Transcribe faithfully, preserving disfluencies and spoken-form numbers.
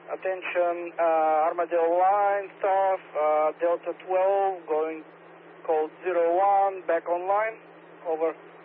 Attention, uh, Armadillo line, staff, uh, Delta twelve, going code zero one, back online, over.